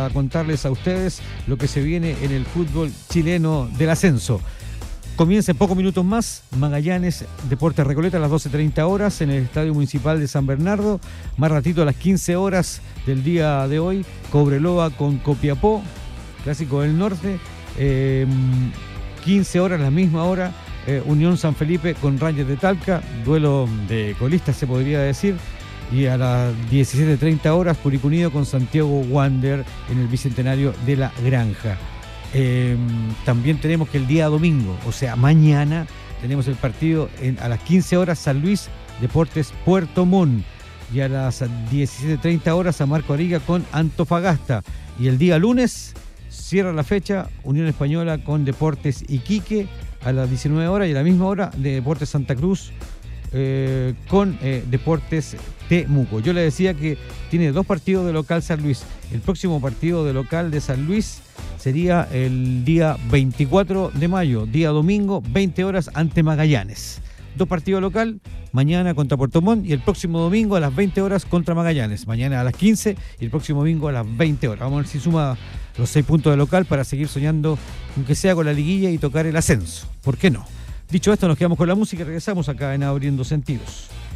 para contarles a ustedes lo que se viene en el fútbol chileno del ascenso. Comienza en pocos minutos más Magallanes Deportes Recoleta a las 12:30 horas en el Estadio Municipal de San Bernardo. Más ratito a las 15 horas del día de hoy, Cobreloa con Copiapó, Clásico del Norte. 15 horas, la misma hora, Unión San Felipe con Rangers de Talca, duelo de colistas se podría decir. Y a las 17:30 horas, Curicó Unido con Santiago Wander en el Bicentenario de la Granja. También tenemos que el día domingo, o sea mañana, tenemos el partido a las 15 horas San Luis Deportes Puerto Montt, y a las 17:30 horas San Marco Arica con Antofagasta, y el día lunes cierra la fecha Unión Española con Deportes Iquique a las 19 horas, y a la misma hora de Deportes Santa Cruz con Deportes Temuco. Yo le decía que tiene 2 partidos de local San Luis. El próximo partido de local de San Luis sería el día 24 de mayo, día domingo, 20 horas ante Magallanes. 2 partidos local, mañana contra Puerto Montt y el próximo domingo a las 20 horas contra Magallanes. Mañana a las 15 y el próximo domingo a las 20 horas. Vamos a ver si suma los 6 puntos de local para seguir soñando, aunque sea con la liguilla y tocar el ascenso. ¿Por qué no? Dicho esto, nos quedamos con la música y regresamos acá en Abriendo Sentidos.